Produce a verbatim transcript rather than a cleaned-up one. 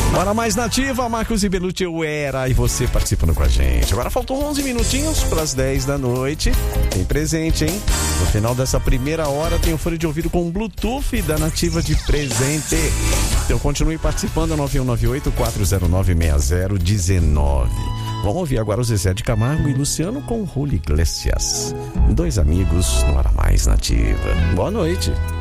Bora mais nativa, Marcos e Belucci, eu era, e você participando com a gente. Agora faltam onze minutinhos para as dez da noite. Tem presente, hein? No final dessa primeira hora tem o fone de ouvido com Bluetooth da Nativa de presente. Então continue participando, nove um nove oito, quatro zero nove, seis zero um nove. Vamos ouvir agora o Zezé de Camargo e Luciano com Julio Iglesias. Dois amigos no Hora Mais Nativa. Boa noite.